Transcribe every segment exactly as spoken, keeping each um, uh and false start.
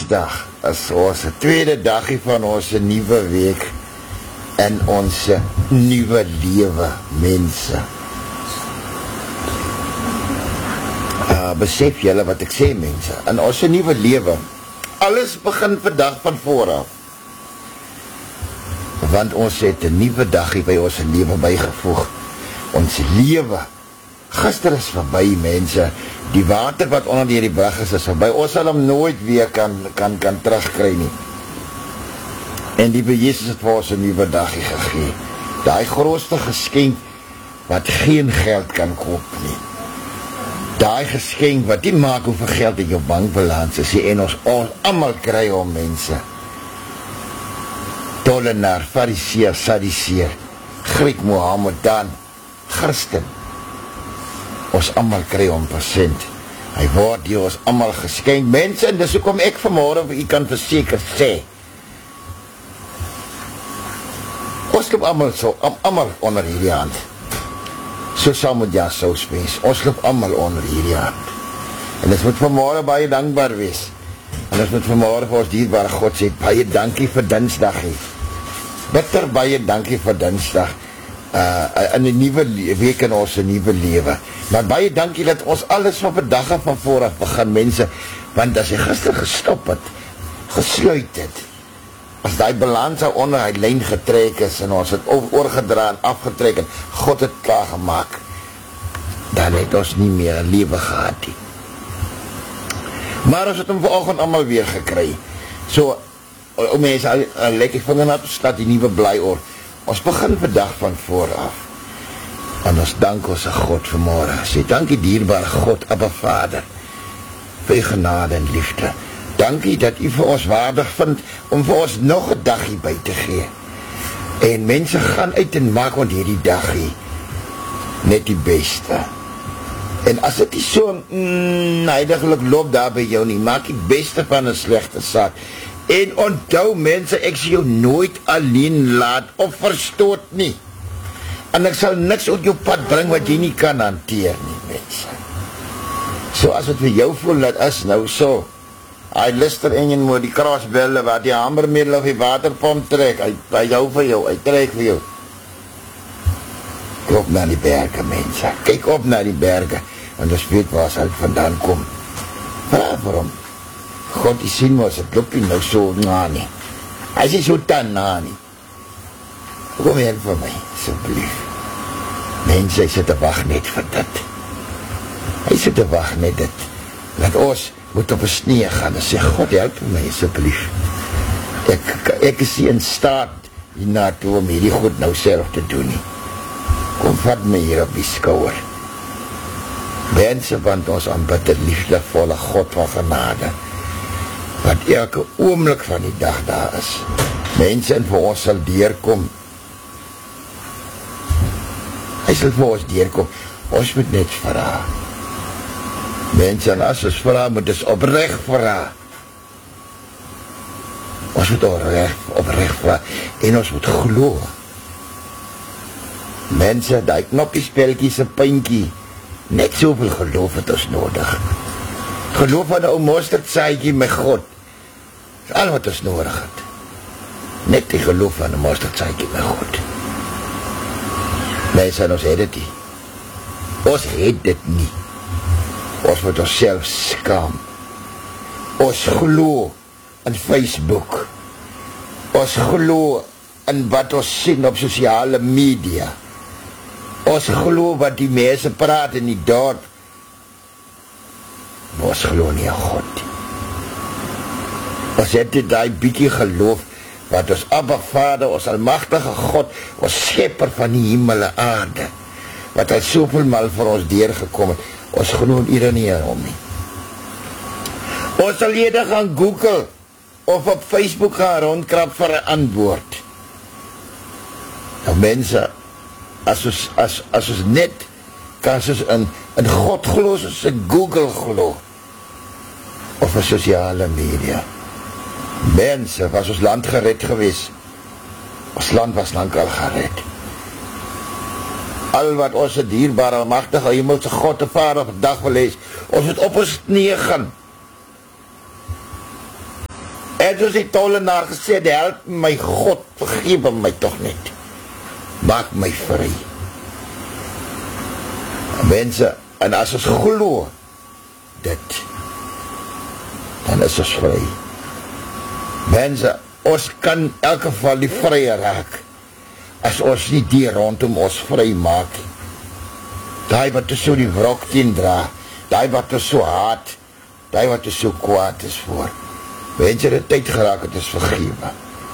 Dinsdag is ons tweede dagie van ons nuwe week en ons nuwe lewe, mense. Uh, besef julle wat ek sê, mense, in ons nuwe lewe, alles begin vandag van vooraf. Want ons het 'n nuwe dagie by ons lewe bygevoeg. Ons lewe, gister is verby, mense. Die water wat onder die brug is, is verby. Ons sal hom nooit weer kan, kan, kan terugkry nie. En die Jezus het vir ons 'n nuwe dagie gegee. Daai grootste geskenk wat geen geld kan koop nie. Daai geskenk wat nie maak hoeveel geld in jou bankbalans is, en ons, ons allemaal kry om, mense. Tollenaar, Fariseer, Sadduseer, Griek, Mohammedan, Christen. Ons allemaal kry om persent. Hy word hier ons allemaal geskenk. Mense, en dis hoekom ek vanmorgen vir u kan verseker sê, ons loop allemaal so, allemaal onder hierdie hand. So saam met jou sou spes. Ons loop allemaal onder hierdie hand. En ons moet vanmorgen baie dankbaar wees. En ons moet vanmorgen vir ons dierbare God sê, baie dankie vir Dinsdag he. Bitter baie dankie vir Dinsdag. Uh, in die nuwe week in ons nuwe lewe. Maar baie dankie dat ons alles van vandag af van vooraf begin, mense. Want as jy gister gestop het, gesluit het, as die balans onder die lyn getrek is, en ons het oorgedra en afgetrek, en God het klaar gemaakt, dan het ons nie meer een lewe gehad nie. Maar ons het hom vanoggend allemaal weer gekry. So, om mense, een lekker vinger na te staat, die nieuwe blyoor. Ons begin vandag van vooraf. En ons dank ons God vanmorgen. Sê, dankie dierbare God, Abba Vader, vir u genade en liefde. Dankie dat u vir ons waardig vind om vir ons nog een dagie by te gee. En mense gaan uit en maak want hierdie dagie net die beste. En as dit nie so mm, heiliglik loop daar by jou nie, maak die beste van een slechte saak. En onthou mense, ek sal jou nooit alleen laat of verstoot nie. En ek sal niks op jou pad bring wat jy nie kan hanteer nie, mense. So as het vir jou voel, dat is nou so. Hy lister en jy moet die krasbelle wat die hamermiddel of die waterpomp trek, hy, hy hou vir jou, hy trek vir jou. Klop na die berge, mense. Kyk op na die berge, want ons weet waar sy vandaan kom. Vraag vir hom. God, die sien ons, het loop nie nou so na nie. Hy is nie so tan na nie. Kom hier vir my, asseblief. Mense, hy sit te wacht net vir dit. Hy sit te wacht net dit. Dat ons moet op een snee gaan en sê, God, help my, asseblief. Ek, ek is nie in staat hiernaartoe om hierdie goed nou self te doen nie. Kom vat my hier op die skouer. Mense, want ons aanbid die liefdevolle God van genade, wat elke oomblik van die dag daar is. Mense en vir ons sal deurkom. Hy sal vir ons deurkom. Ons moet net vraag. Mense, en as ons vraag, moet ons oprecht vraag. Ons moet oprecht, oprecht vraag. En ons moet glo. Mense, die knoppiespelkie se pynkie, net soveel geloof het ons nodig. Geloof aan die ou mosterdsaadjie met God. Dis al wat ons nodig het. Net die geloof aan die mosterdsaadjie met God. Mense, ons het dit nie. Ons het dit nie. Ons moet ons self skaam. Ons glo in Facebook. Ons glo in wat ons sien op sosiale media. Ons glo wat die mense praat in die dorp. Maar ons glo nie aan God. Ons het dit die bykie geloof, wat ons Abba Vader, ons almachtige God, ons skepper van die hemel en aarde, wat al soveel mal vir ons deurgekom het, ons glo hier nie aan hom nie. Ons sal eerder gaan Google, of op Facebook gaan rondkrap vir een antwoord. Nou mense, as ons, as, as ons net, kan ons in, in God glo, as ons in Google glo, of in sosiale media. Mense, was ons land gered gewees. Ons land was lang al gered. Al wat ons dierbare, machtige, hemelse God te vader op die dag wil lees, ons moet op ons knie gaan. En soos die tollenaar gesê het, help my God, vergewe my toch net. Maak my vry. Mense, en as ons glo dit, dan is ons vry. Mense, ons kan in elk geval die vrye raak, as ons nie die rondom ons vry maak. Daai wat is so die wrok teen dra, daai wat is so haat, daai wat is so kwaad is voor. Mense, die tyd geraak het is vergewe.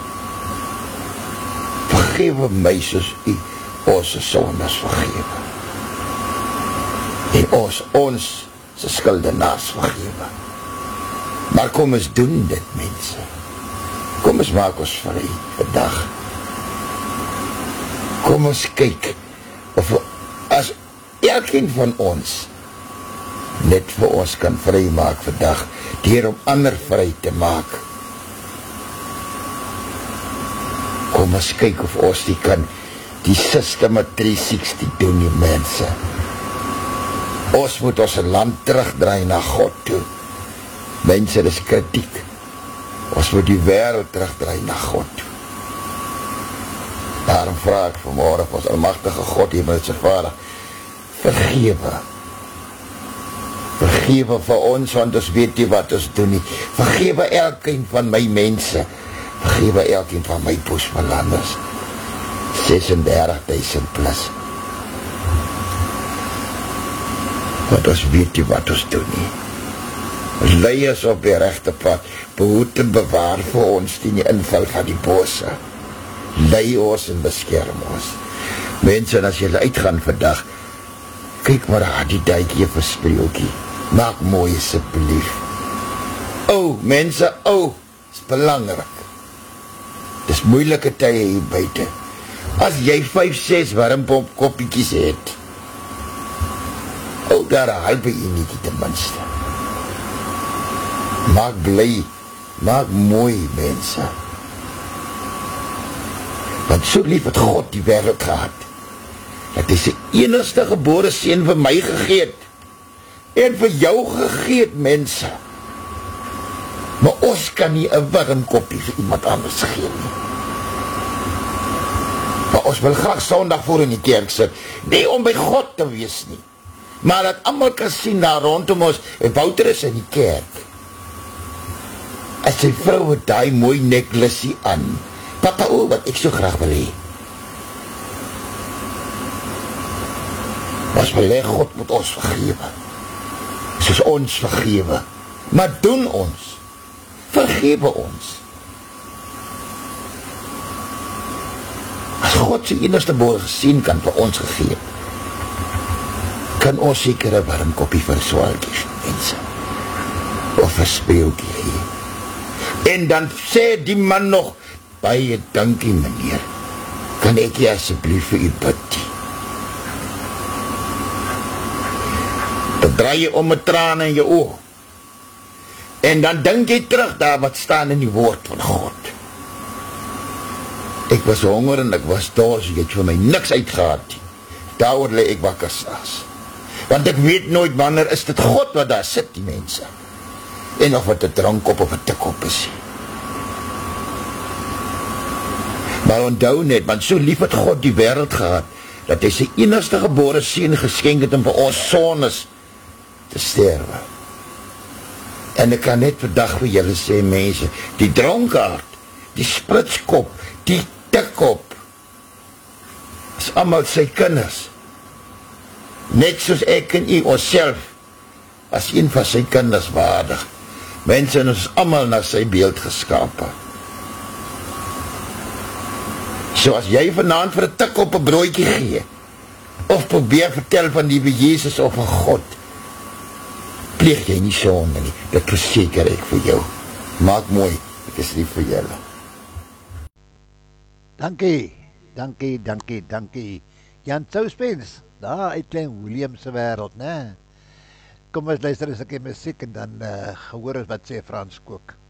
Vergewe my soos u ons sondes vergewe. En ons, ons se skuldenaars vergewe. Maar kom ons doen dit, mense. Kom ons maak ons vry vandag. Kom ons kyk, of as elkeen van ons net vir ons kan vry maak vandag, deur om ander vry te maak. Kom ons kyk of ons die kan, die system drie sixty doen, die mense. Ons moet ons land terugdraai na God toe. Mense, dis kritiek. Ons moet die wêreld terugdraai na God toe. Daarom vraag ek vanmorgen vir ons almagtige God, Hemelse Vader, vergewe. Vergewe vir ons, want ons weet nie wat ons doen nie. Vergewe elkeen van my mense. Vergewe elkeen van my Bosmanlanders. sesendertig duisend plus. Want ons weet nie wat ons doen nie. Ons lei ons op die regte pad, behoed en bewaar vir ons die inval van die bose. Lei ons en beskerm ons. Mense, en as julle uitgaan vandag, kyk maar aan die duikie verspreelkie. Maak mooi asseblief. O, mense, o, is belangrik. Dis moeilike tye hier buite. As jy vyf, ses warmpomp koppiekies het, o, daar halbe enetjie ten minste. Maak bly, maak mooi, mense. Want so lief het God die wêreld gehad, dat hy sy enigste gebore seun vir my gegeet, en vir jou gegeet, mense. Maar ons kan nie 'n warm koppie vir iemand anders gee nie. Maar ons wil graag Sondag voor in die kerk sit, nie om by God te wees nie, maar dat almal kan sien daar rondom ons, en Wouter is in die kerk. As sy vrou het daai mooi neklesie aan, papa, o, wat ek so graag wil hê. Ons wil hê God moet ons vergewe, soos ons vergewe, maar doen ons, vergewe ons. As God sy enigste gebore gesien kan vir ons gegee, kan ons seker 'n warm koppie vir swaaltjies, mense, of 'n speeltjie gee. En dan sê die man nog, baie dankie meneer, kan ek jy asseblief vir u bid? Dan draai jy om met trane in jou oog, en dan dink jy terug daar wat staan in die woord van God. Ek was honger en ek was dors, jy het vir my niks uitgehad. Daaroor lê ek wakker s'nags. Want ek weet nooit wanneer is dit God wat daar sit, die mense. En of het 'n drankkop of 'n tikkop is. Maar onthou net, want so lief het God die wêreld gehad, dat hy sy enigste gebore seun geskenk het om vir ons sondes te sterwe. En ek kan net vandag vir julle sê, mense, die dronkaard, die spritskop, die tikkop, is almal sy kinders. Net soos ek en u onsself, as een van sy kinders waardig. Mense, ons is almal na sy beeld geskape. So as jy vanaand vir 'n tikkop 'n broodjie gee, of probeer vertel van die Jesus of van God, pleeg jy nie sonde nie, dit verseker ek vir jou. Maak mooi, ek is lief vir julle. Dankie, dankie, dankie, dankie. Jan Souspens, daar uit Klein Willem se wêreld, né? Kom ons luister eens 'n bietjie musiek en dan uh, gehoor ons wat sê Frans Kook.